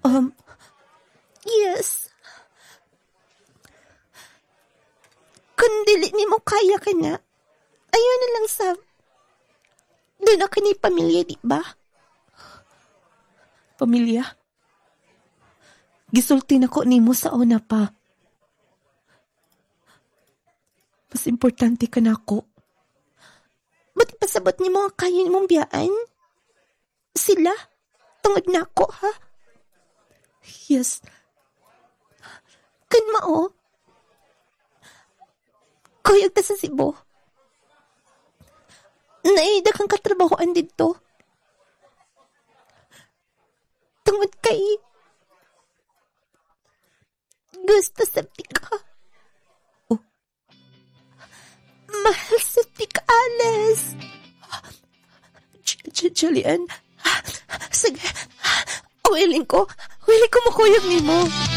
Um, yes. Kung dili ni mo kaya ka na, ayaw na lang sa... Doon ako ni pamilya, di ba? Pamilya? Gisulti na ko nimo sa una pa. Mas importante ka na ako. Ba't pasabot ni mo nga kaya ni mong biyaan? Sila? Tungod na ako, ha? Yes. Kun mao? Kuyog ta sa Cebu. Naida kang katrabahoan dito. Tungod kay... Gusto sa tika. Oh. Mahal sa tika, Alice. Julian. Sige. Willing ko makuyog ni mo.